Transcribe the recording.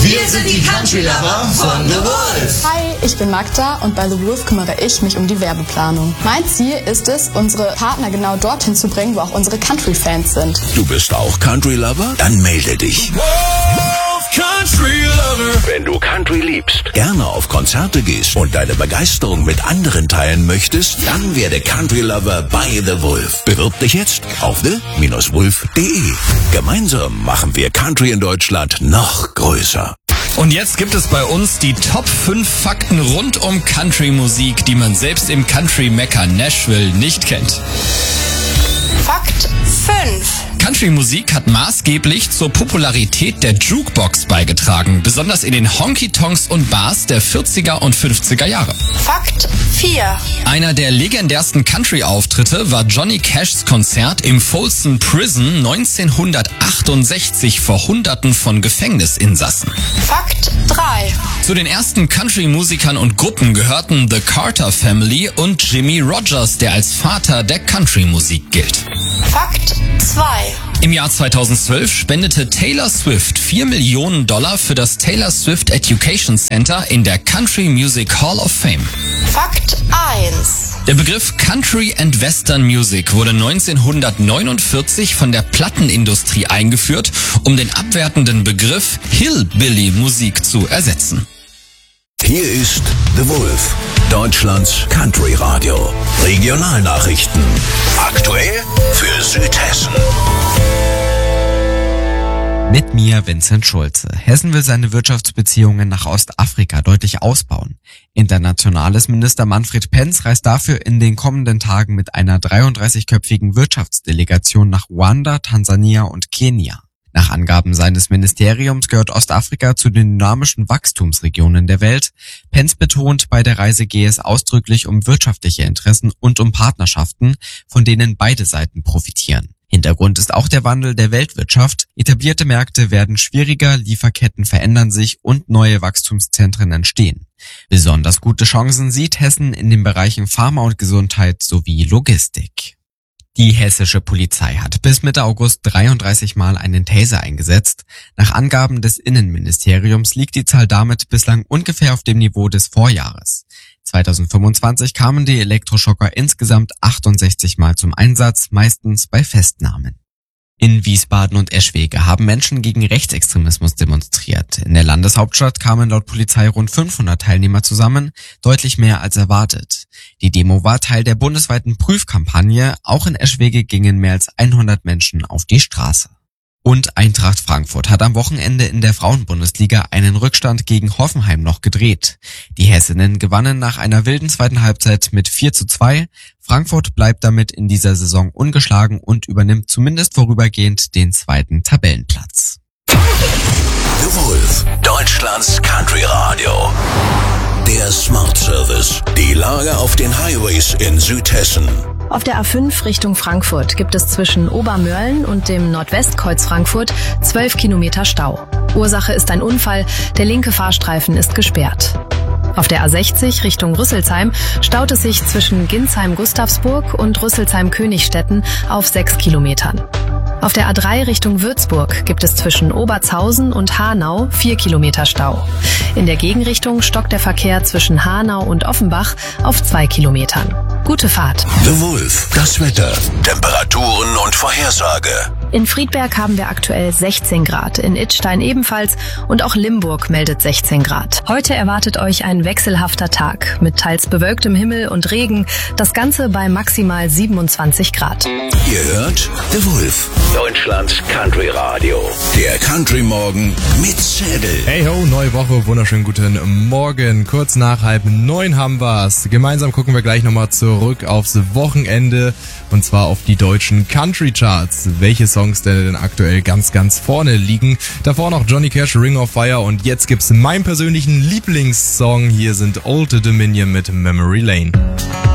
Wir sind die Country Lover von The Wolf. Hi, ich bin Magda und bei The Wolf kümmere ich mich um die Werbeplanung. Mein Ziel ist es, unsere Partner genau dorthin zu bringen, wo auch unsere Country-Fans sind. Du bist auch Country Lover? Dann melde dich. Wolf Country Lover. Wenn du Country liebst, gerne auf Konzerte gehst und deine Begeisterung mit anderen teilen möchtest, dann werde Country Lover bei The Wolf. Bewirb dich jetzt auf the-wolf.de. Gemeinsam machen wir Country in Deutschland noch größer. Und jetzt gibt es bei uns die Top 5 Fakten rund um Country-Musik, die man selbst im Country-Mekka Nashville nicht kennt. Fakt 5. Country-Musik hat maßgeblich zur Popularität der Jukebox beigetragen, besonders in den Honky-Tonks und Bars der 40er und 50er Jahre. Fakt 4. Einer der legendärsten Country-Auftritte war Johnny Cashs Konzert im Folsom Prison 1968 vor Hunderten von Gefängnisinsassen. Fakt 3. Zu den ersten Country-Musikern und Gruppen gehörten The Carter Family und Jimmie Rodgers, der als Vater der Country-Musik gilt. Fakt 2. Im Jahr 2012 spendete Taylor Swift $4 Millionen für das Taylor Swift Education Center in der Country Music Hall of Fame. Fakt 1. Der Begriff Country and Western Music wurde 1949 von der Plattenindustrie eingeführt, um den abwertenden Begriff Hillbilly-Musik zu ersetzen. Hier ist The Wolf, Deutschlands Country Radio. Regionalnachrichten. Aktuell für Südhessen. Mit mir Vincent Schulze. Hessen will seine Wirtschaftsbeziehungen nach Ostafrika deutlich ausbauen. Internationales Minister Manfred Penz reist dafür in den kommenden Tagen mit einer 33-köpfigen Wirtschaftsdelegation nach Ruanda, Tansania und Kenia. Nach Angaben seines Ministeriums gehört Ostafrika zu den dynamischen Wachstumsregionen der Welt. Penz betont, bei der Reise gehe es ausdrücklich um wirtschaftliche Interessen und um Partnerschaften, von denen beide Seiten profitieren. Hintergrund ist auch der Wandel der Weltwirtschaft. Etablierte Märkte werden schwieriger, Lieferketten verändern sich und neue Wachstumszentren entstehen. Besonders gute Chancen sieht Hessen in den Bereichen Pharma und Gesundheit sowie Logistik. Die hessische Polizei hat bis Mitte August 33 Mal einen Taser eingesetzt. Nach Angaben des Innenministeriums liegt die Zahl damit bislang ungefähr auf dem Niveau des Vorjahres. 2025 kamen die Elektroschocker insgesamt 68 Mal zum Einsatz, meistens bei Festnahmen. In Wiesbaden und Eschwege haben Menschen gegen Rechtsextremismus demonstriert. In der Landeshauptstadt kamen laut Polizei rund 500 Teilnehmer zusammen, deutlich mehr als erwartet. Die Demo war Teil der bundesweiten Prüfkampagne. Auch in Eschwege gingen mehr als 100 Menschen auf die Straße. Und Eintracht Frankfurt hat am Wochenende in der Frauenbundesliga einen Rückstand gegen Hoffenheim noch gedreht. Die Hessinnen gewannen nach einer wilden zweiten Halbzeit mit 4:2. Frankfurt bleibt damit in dieser Saison ungeschlagen und übernimmt zumindest vorübergehend den zweiten Tabellenplatz. The Wolf, Deutschlands Country Radio. Der Smart Service. Die Lage auf den Highways in Südhessen. Auf der A5 Richtung Frankfurt gibt es zwischen Obermörlen und dem Nordwestkreuz Frankfurt 12 Kilometer Stau. Ursache ist ein Unfall, der linke Fahrstreifen ist gesperrt. Auf der A60 Richtung Rüsselsheim staut es sich zwischen Ginsheim-Gustavsburg und Rüsselsheim-Königstetten auf 6 Kilometern. Auf der A3 Richtung Würzburg gibt es zwischen Oberzhausen und Hanau 4 Kilometer Stau. In der Gegenrichtung stockt der Verkehr zwischen Hanau und Offenbach auf 2 Kilometern. Gute Fahrt. The Wolf, das Wetter, Temperaturen und Vorhersage. In Friedberg haben wir aktuell 16 Grad, in Idstein ebenfalls und auch Limburg meldet 16 Grad. Heute erwartet euch ein wechselhafter Tag mit teils bewölktem Himmel und Regen, das Ganze bei maximal 27 Grad. Ihr hört The Wolf, Deutschlands Country Radio. Der Country Morgen mit Zettel. Hey ho, neue Woche, wunderschönen guten Morgen. Kurz nach 8:30 haben wir's. Gemeinsam gucken wir gleich nochmal zurück aufs Wochenende und zwar auf die deutschen Country Charts. Welche Songs denn aktuell ganz, ganz vorne liegen. Davor noch Johnny Cash, Ring of Fire und jetzt gibt's meinen persönlichen Lieblingssong. Hier sind Old Dominion mit Memory Lane.